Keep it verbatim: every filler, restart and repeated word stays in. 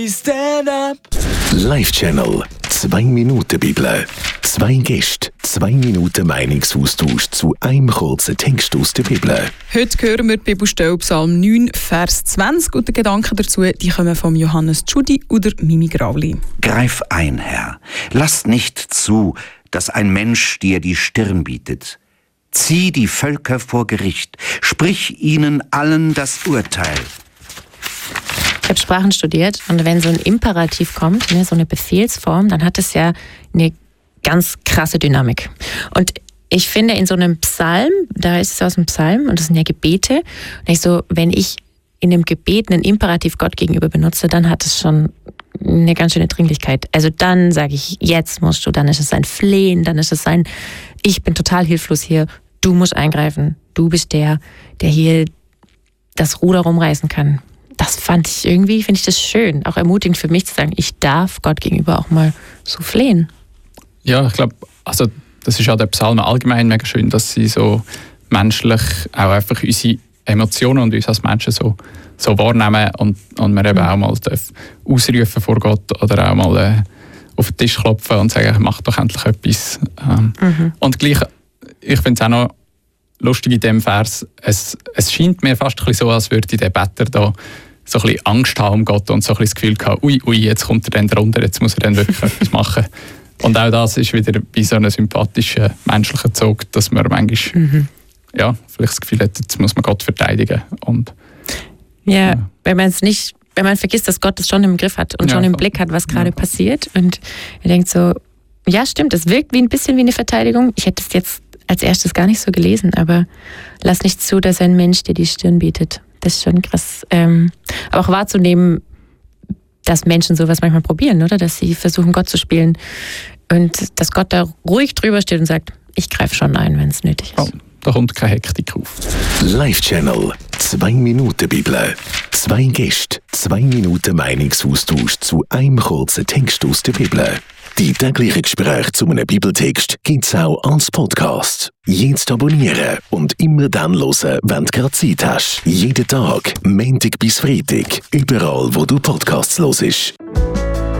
Stand up. Live-Channel. Zwei Minuten Bibel. Zwei Gäste. Zwei Minuten Meinungsaustausch zu einem kurzen Text aus der Bibel. Heute hören wir die Bibelstelle Psalm neun, Vers zwanzig. Und die Gedanken dazu die kommen von Johannes Tschudi oder Mimi Grauli. Greif ein, Herr. Lasst nicht zu, dass ein Mensch dir die Stirn bietet. Zieh die Völker vor Gericht. Sprich ihnen allen das Urteil. Ich habe Sprachen studiert und wenn so ein Imperativ kommt, ne, so eine Befehlsform, dann hat es ja eine ganz krasse Dynamik. Und ich finde, in so einem Psalm, da ist es aus dem Psalm und das sind ja Gebete, und ich so, wenn ich in einem Gebet einen Imperativ Gott gegenüber benutze, dann hat es schon eine ganz schöne Dringlichkeit. Also dann sage ich, jetzt musst du, dann ist es ein Flehen, dann ist es ein, ich bin total hilflos hier, du musst eingreifen, du bist der, der hier das Ruder rumreißen kann. Das fand ich irgendwie, finde ich das schön, auch ermutigend für mich zu sagen, ich darf Gott gegenüber auch mal so flehen. Ja, ich glaube, also das ist ja der Psalm allgemein mega schön, dass sie so menschlich auch einfach unsere Emotionen und uns als Menschen so, so wahrnehmen und, und wir eben auch mal ausrufen vor Gott oder auch mal äh, auf den Tisch klopfen und sagen, mach doch endlich etwas. Ähm, mhm. Und gleich, ich finde es auch noch lustig in diesem Vers, es, es scheint mir fast ein bisschen so, als würde der Better da so ein bisschen Angst haben um Gott und so ein bisschen das Gefühl haben, ui, ui, jetzt kommt er dann drunter, jetzt muss er dann wirklich etwas machen. Und auch das ist wieder bei so einem sympathischen, menschlichen Zug, dass man manchmal mhm. ja, vielleicht das Gefühl hat, jetzt muss man Gott verteidigen. Und, ja, ja, wenn man es nicht, wenn man vergisst, dass Gott es schon im Griff hat und ja, schon im Blick hat, was gerade ja, passiert. Und er denkt so, ja stimmt, es wirkt wie ein bisschen wie eine Verteidigung. Ich hätte es jetzt als erstes gar nicht so gelesen, aber lass nicht zu, dass ein Mensch dir die Stirn bietet. Das ist schon krass. Ähm, aber auch wahrzunehmen, dass Menschen sowas manchmal probieren, oder? Dass sie versuchen, Gott zu spielen. Und dass Gott da ruhig drüber steht und sagt, ich greife schon ein, wenn es nötig ist. Oh, da kommt keine Hektik auf. Live-Channel. Zwei Minuten Bibel. Zwei Gäste. Zwei Minuten Meinungsaustausch zu einem kurzen Text aus der Bibel. Die täglichen Gespräche zu einem Bibeltext gibt es auch als Podcast. Jetzt abonnieren und immer dann hören, wenn du gerade Zeit hast. Jeden Tag, Montag bis Freitag, überall wo du Podcasts hörst.